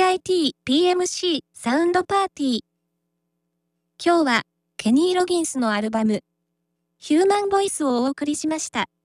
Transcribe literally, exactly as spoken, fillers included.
アイティー ピーエムシー サウンドパーティー。今日はケニー・ロギンスのアルバムヒューマンボイスをお送りしました。